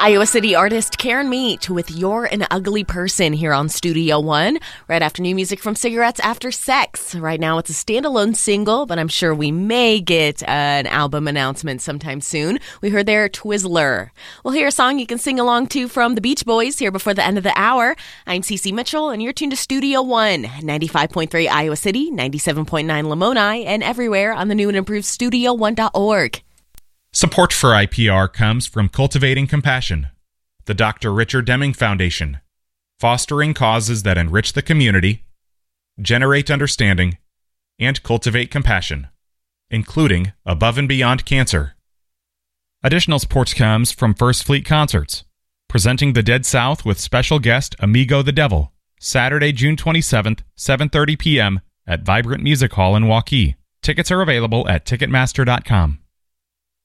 Iowa City artist Karen Meat with You're an Ugly Person here on Studio One. Right after new music from Cigarettes After Sex. Right now it's a standalone single, but I'm sure we may get an album announcement sometime soon. We heard their Twizzler. We'll hear a song you can sing along to from the Beach Boys here before the end of the hour. I'm Cece Mitchell, and you're tuned to Studio One, 95.3 Iowa City, 97.9 Lamoni, and everywhere on the new and improved StudioOne.org. Support for IPR comes from Cultivating Compassion, the Dr. Richard Deming Foundation, fostering causes that enrich the community, generate understanding, and cultivate compassion, including Above and Beyond Cancer. Additional support comes from First Fleet Concerts, presenting the Dead South with special guest Amigo the Devil, Saturday, June 27th, 7:30 p.m. at Vibrant Music Hall in Waukee. Tickets are available at Ticketmaster.com.